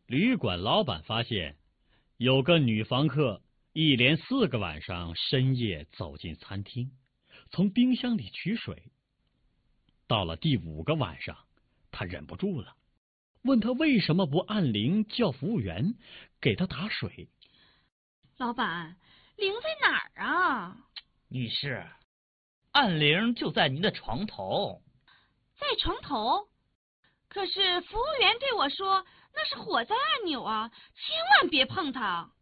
旅馆老板发现，有个女房客一连4个晚上深夜走进餐厅，从冰箱里取水。到了第5个晚上，他忍不住了，问他为什么不按铃叫服务员给他打水。 老板，铃在哪儿啊？ 女士，按铃就在您的床头。 在床头？可是服务员对我说，那是火灾按钮啊，千万别碰它。